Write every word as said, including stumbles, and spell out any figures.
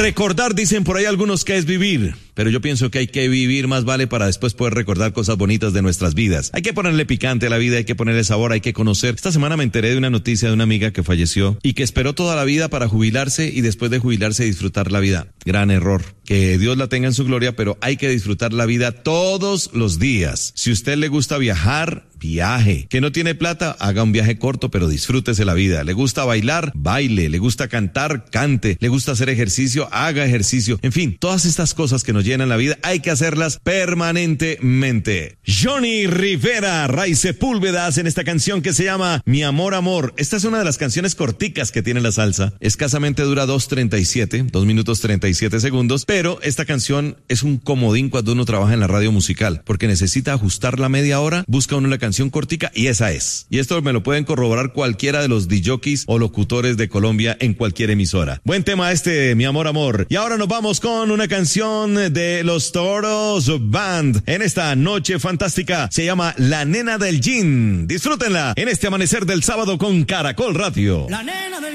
Recordar, dicen por ahí algunos, que es vivir. Pero yo pienso que hay que vivir más vale para después poder recordar cosas bonitas de nuestras vidas. Hay que ponerle picante a la vida, hay que ponerle sabor, hay que conocer. Esta semana me enteré de una noticia de una amiga que falleció y que esperó toda la vida para jubilarse y después de jubilarse disfrutar la vida. Gran error. Que Dios la tenga en su gloria, pero hay que disfrutar la vida todos los días. Si a usted le gusta viajar, viaje. Que no tiene plata, haga un viaje corto, pero disfrútese la vida. Le gusta bailar, baile. Le gusta cantar, cante. Le gusta hacer ejercicio, haga ejercicio. En fin, todas estas cosas que nos llenan la vida hay que hacerlas permanentemente. Johnny Rivera, Ray Sepúlveda hacen esta canción que se llama Mi Amor Amor. Esta es una de las canciones corticas que tiene la salsa. Escasamente dura dos treinta y siete, dos minutos treinta y siete segundos, pero esta canción es un comodín cuando uno trabaja en la radio musical, porque necesita ajustar la media hora, busca uno la canción cortica y esa es. Y esto me lo pueden corroborar cualquiera de los disjockeys o locutores de Colombia en cualquier emisora. Buen tema este, Mi Amor Amor. Y ahora nos vamos con una canción de Los Toros Band. En esta noche fantástica se llama La Nena del Gin. Disfrútenla en este amanecer del sábado con Caracol Radio. La nena del